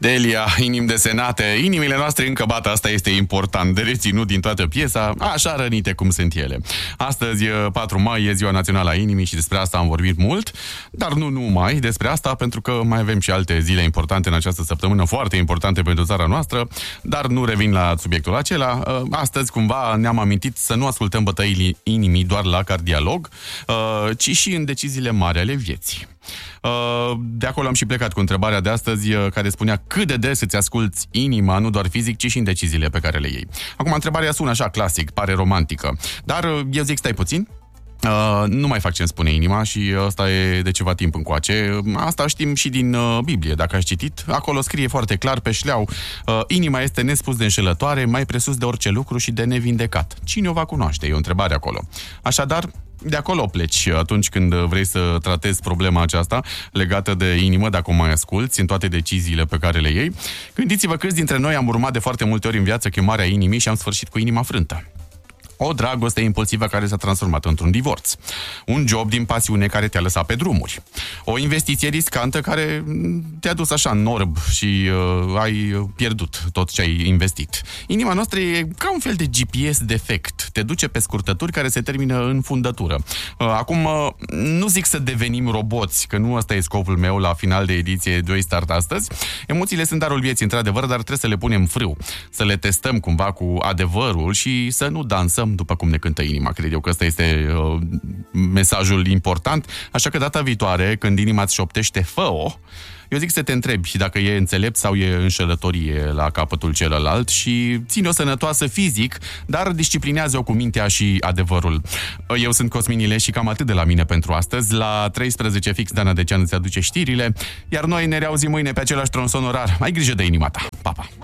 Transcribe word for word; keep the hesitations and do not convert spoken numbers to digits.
Delia, inimi desenate, inimile noastre încă bat, asta este important de reținut din toată piesa, așa rănite cum sunt ele. Astăzi, patru mai, e ziua națională a inimii și despre asta am vorbit mult, dar nu numai despre asta, pentru că mai avem și alte zile importante în această săptămână, foarte importante pentru țara noastră, dar nu revin la subiectul acela. Astăzi, cumva, ne-am amintit să nu ascultăm bătăile inimii doar la cardiolog, ci și în deciziile mari ale vieții. De acolo am și plecat cu întrebarea de astăzi, care spunea cât de des îți asculți inima, nu doar fizic, ci și în deciziile pe care le iei. Acum, întrebarea sună așa clasic, pare romantică, dar eu zic stai puțin. Uh, nu mai fac ce-mi spune inima și asta e de ceva timp încoace. Asta știm și din uh, Biblie, dacă ați citit. Acolo scrie foarte clar pe șleau: uh, inima este nespus de înșelătoare, mai presus de orice lucru și de nevindecat. Cine o va cunoaște? E o întrebare acolo. Așadar, de acolo pleci atunci când vrei să tratezi problema aceasta legată de inimă, dacă o mai asculți în toate deciziile pe care le iei. Gândiți-vă câți dintre noi am urmat de foarte multe ori în viață chemarea inimii și am sfârșit cu inima frântă. O dragoste impulsivă care s-a transformat într-un divorț. Un job din pasiune care te-a lăsat pe drumuri. O investiție riscantă care te-a dus așa în orb și uh, ai pierdut tot ce ai investit. Inima noastră e ca un fel de G P S defect. Te duce pe scurtături care se termină în fundătură. Uh, acum, uh, nu zic să devenim roboți, că nu ăsta e scopul meu la final de ediție doi Start astăzi. Emoțiile sunt darul vieții, într-adevăr, dar trebuie să le punem frâu. Să le testăm cumva cu adevărul și să nu dansăm după cum ne cântă inima. Cred eu că ăsta este uh, mesajul important. Așa că data viitoare, când inima îți șoptește fă-o, eu zic să te întrebi dacă e înțelept sau e înșelătorie la capătul celălalt și ține-o sănătoasă fizic, dar disciplinează-o cu mintea și adevărul. Eu sunt Cosmin Ile și cam atât de la mine pentru astăzi. La treisprezece fix Dana Deceanu îți aduce știrile, iar noi ne reauzim mâine pe același tronson orar. Ai grijă de inima ta. Pa, pa!